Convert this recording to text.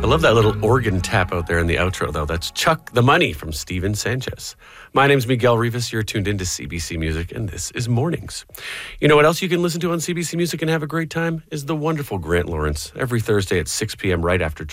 I love that little organ tap out there in the outro, though. That's Chuck the Money from Steven Sanchez. My name's Miguel Rivas. You're tuned into CBC Music, and this is Mornings. You know what else you can listen to on CBC Music and have a great time? Is the wonderful Grant Lawrence every Thursday at 6 p.m. right after